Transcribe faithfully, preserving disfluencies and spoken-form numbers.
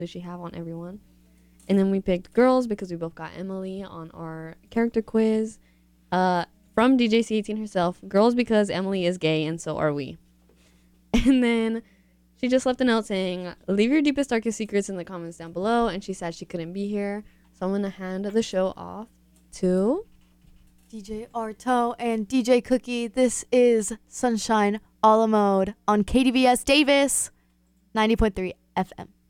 does she have on everyone. And then we picked girls because we both got Emily on our character quiz. Uh, from D J C eighteen herself, girls because Emily is gay and so are we. And then she just left a note saying, leave your deepest, darkest secrets in the comments down below. And she said she couldn't be here. So I'm going to hand the show off to D J Arto and D J Cookie. This is Sunshine a la mode on K D V S Davis ninety point three F M.